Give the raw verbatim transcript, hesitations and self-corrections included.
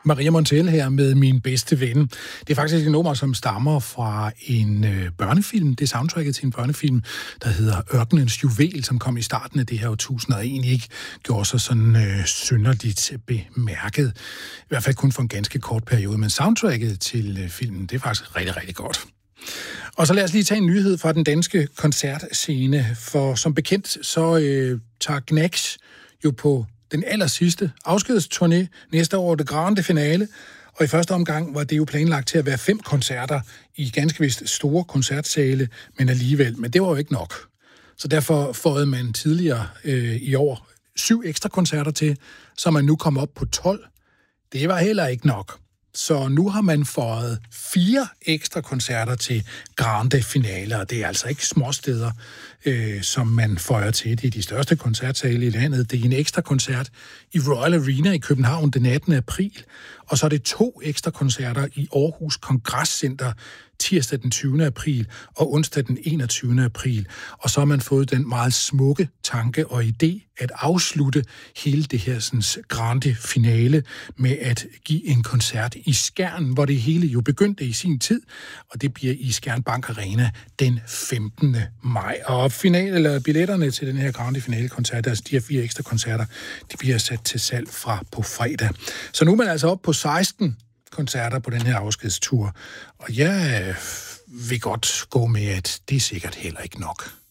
Maria Montell her med Min bedste ven. Det er faktisk et nummer, som stammer fra en øh, børnefilm. Det er soundtracket til en børnefilm, der hedder Ørkenens Juvel, som kom i starten af det her årtusind, og egentlig ikke gjorde sig sådan øh, synderligt bemærket. I hvert fald kun for en ganske kort periode. Men soundtracket til øh, filmen, det er faktisk rigtig, rigtig godt. Og så lad os lige tage en nyhed fra den danske koncertscene. For som bekendt, så øh, tager Gnags jo på den aller sidste afskedsturné næste år, det grande finale. Og i første omgang var det jo planlagt til at være fem koncerter i ganske vist store koncertsale, men alligevel. Men det var jo ikke nok. Så derfor fåede man tidligere øh, i år syv ekstra koncerter til, så man nu kom op på tolv. Det var heller ikke nok. Så nu har man fået fire ekstra koncerter til grande finale, og det er altså ikke småsteder, øh, som man føjer til. Det er de største koncertsale i landet. Det er en ekstra koncert i Royal Arena i København den attende april, og så er det to ekstra koncerter i Aarhus Kongresscenter tirsdag den tyvende april og onsdag den enogtyvende april. Og så har man fået den meget smukke tanke og idé at afslutte hele det her sådan, grande finale med at give en koncert i Skjern, hvor det hele jo begyndte i sin tid, og det bliver i Skjern Bank Arena den femtende maj. Og finale, eller billetterne til den her grande finale-koncert, altså de her fire ekstra koncerter, de bliver sat til salg fra på fredag. Så nu er man altså op på seksten koncerter på den her afskedstur, og jeg vil godt gå med, at det er sikkert heller ikke nok.